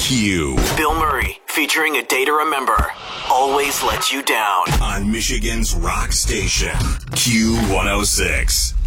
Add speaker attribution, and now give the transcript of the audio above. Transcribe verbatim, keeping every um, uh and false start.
Speaker 1: Q.
Speaker 2: Bill Murray, featuring A Day to Remember. Always Let You Down.
Speaker 1: On Michigan's rock station, Q one oh six.